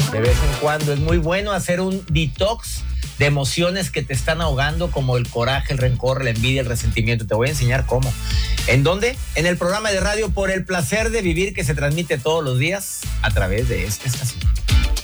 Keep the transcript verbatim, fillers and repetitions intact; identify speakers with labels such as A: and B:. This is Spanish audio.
A: De vez en cuando es muy bueno hacer un detox de emociones que te están ahogando, como el coraje, el rencor, la envidia, el resentimiento. Te voy a enseñar cómo. ¿En dónde? En el programa de radio Por el Placer de Vivir, que se transmite todos los días a través de esta estación.